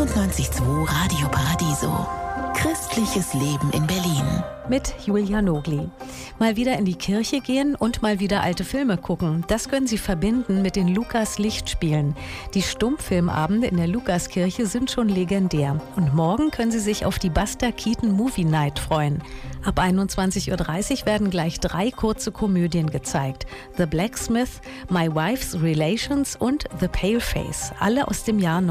98.2 Radio Paradiso. Christliches Leben in Berlin. Mit Julia Nogli. Mal wieder in die Kirche gehen und mal wieder alte Filme gucken. Das können Sie verbinden mit den Lukas-Lichtspielen. Die Stummfilmabende in der Lukaskirche sind schon legendär. Und morgen können Sie sich auf die Buster Keaton Movie Night freuen. Ab 21.30 Uhr werden gleich 3 kurze Komödien gezeigt. The Blacksmith, My Wife's Relations und The Paleface. Alle aus dem Jahr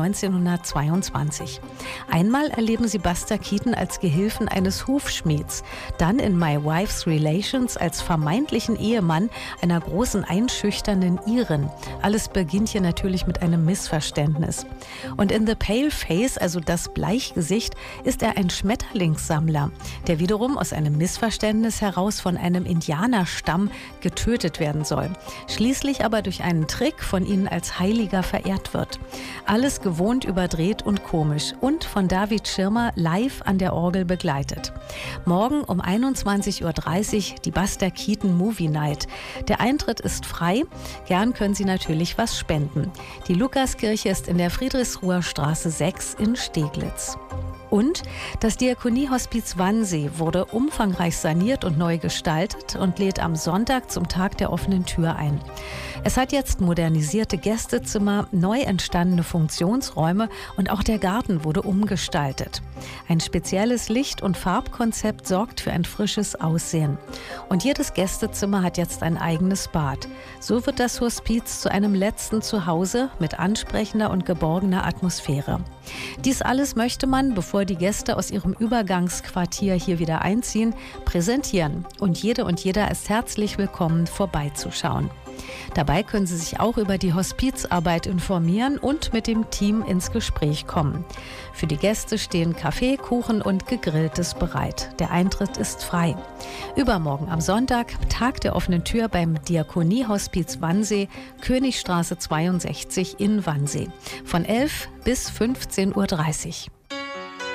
1922. Einmal erleben Sie Buster Keaton als Gehilfen eines Hufschmieds. Dann in My Wife's Relations als vermeintlichen Ehemann einer großen einschüchternden Irin. Alles beginnt hier natürlich mit einem Missverständnis. Und in The Paleface, also das Bleichgesicht, ist er ein Schmetterlingssammler, der wiederum aus einem Missverständnis heraus von einem Indianerstamm getötet werden soll. Schließlich aber durch einen Trick von ihnen als Heiliger verehrt wird. Alles gewohnt überdreht und komisch und von David Schirmer live an der Orgel begleitet. Morgen um 21.30 Uhr die Buster Keaton Movie Night. Der Eintritt ist frei. Gern können Sie natürlich was spenden. Die Lukaskirche ist in der Friedrichsruher Straße 6 in Steglitz. Und das Diakoniehospiz Wannsee wurde umfangreich saniert und neu gestaltet und lädt am Sonntag zum Tag der offenen Tür ein. Es hat jetzt modernisierte Gästezimmer, neu entstandene Funktionsräume und auch der Garten wurde umgestaltet. Ein spezielles Licht- und Farbkonzept sorgt für ein frisches Aussehen. Und jedes Gästezimmer hat jetzt ein eigenes Bad. So wird das Hospiz zu einem letzten Zuhause mit ansprechender und geborgener Atmosphäre. Dies alles möchte man, bevor die Gäste aus ihrem Übergangsquartier hier wieder einziehen, präsentieren. Und jede und jeder ist herzlich willkommen, vorbeizuschauen. Dabei können Sie sich auch über die Hospizarbeit informieren und mit dem Team ins Gespräch kommen. Für die Gäste stehen Kaffee, Kuchen und Gegrilltes bereit. Der Eintritt ist frei. Übermorgen am Sonntag, Tag der offenen Tür beim Diakoniehospiz Wannsee, Königstraße 62 in Wannsee. Von 11 bis 15.30 Uhr.